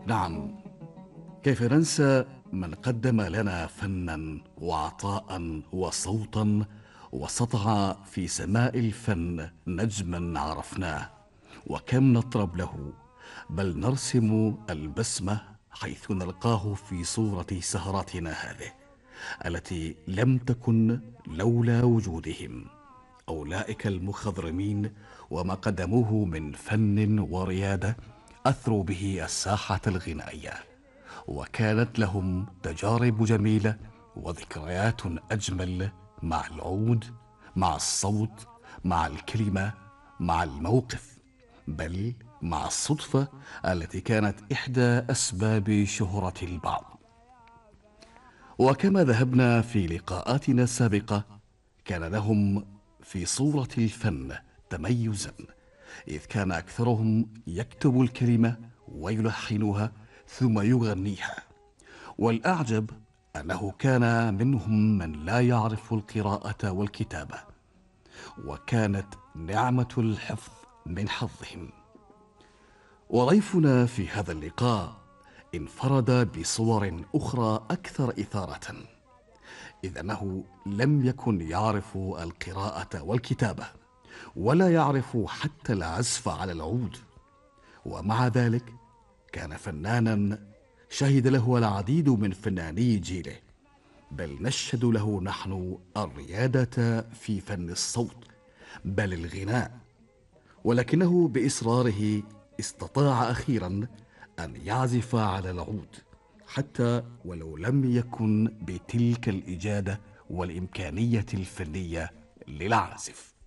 نعم، كيف ننسى من قدم لنا فنا وعطاء وصوتا وسطع في سماء الفن نجما عرفناه، وكم نطرب له، بل نرسم البسمة حيث نلقاه في صورة سهراتنا هذه التي لم تكن لولا وجودهم أولئك المخضرمين وما قدموه من فن وريادة. أثروا به الساحة الغنائية، وكانت لهم تجارب جميلة وذكريات أجمل مع العود، مع الصوت، مع الكلمة، مع الموقف، بل مع الصدفة التي كانت إحدى أسباب شهرة البعض. وكما ذهبنا في لقاءاتنا السابقة، كان لهم في صورة الفن تميزا، إذ كان أكثرهم يكتب الكلمة ويلحنها ثم يغنيها. والأعجب أنه كان منهم من لا يعرف القراءة والكتابة، وكانت نعمة الحفظ من حظهم. وضيفنا في هذا اللقاء انفرد بصور أخرى أكثر إثارة، إذ أنه لم يكن يعرف القراءة والكتابة، ولا يعرف حتى العزف على العود، ومع ذلك كان فنانا شهد له العديد من فناني جيله، بل نشهد له نحن الريادة في فن الصوت بل الغناء. ولكنه بإصراره استطاع أخيرا أن يعزف على العود، حتى ولو لم يكن بتلك الإجادة والإمكانية الفنية للعازف.